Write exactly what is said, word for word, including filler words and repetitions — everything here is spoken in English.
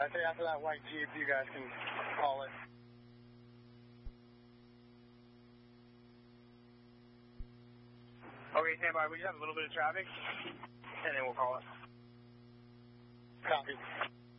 I say after that white Jeep, you guys can call it. Okay, stand by. We just have a little bit of traffic, and then we'll call it. Copy.